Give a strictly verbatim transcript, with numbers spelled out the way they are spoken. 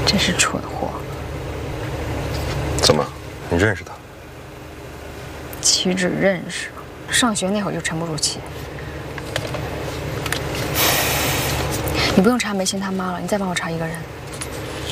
真是蠢货。 怎么，你认识他？ 岂止认识，上学那会儿就沉不住气。你不用查梅心他妈了，你再帮我查一个人。